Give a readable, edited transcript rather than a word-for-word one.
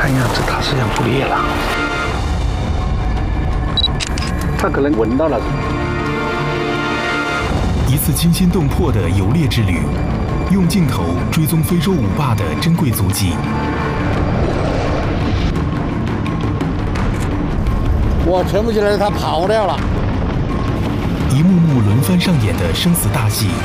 看样子他是想捕猎了，他可能闻到了。 一次惊心动魄的游猎之旅，用镜头追踪非洲舞霸的珍贵足迹。 我全部起来，他跑掉了。 一幕幕轮番上演的生死大戏。